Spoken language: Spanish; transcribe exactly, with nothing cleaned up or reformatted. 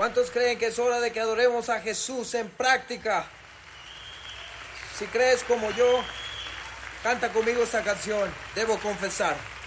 ¿Cuántos creen que es hora de que adoremos a Jesús en práctica? Si crees como yo, canta conmigo esta canción, Debo Confesar.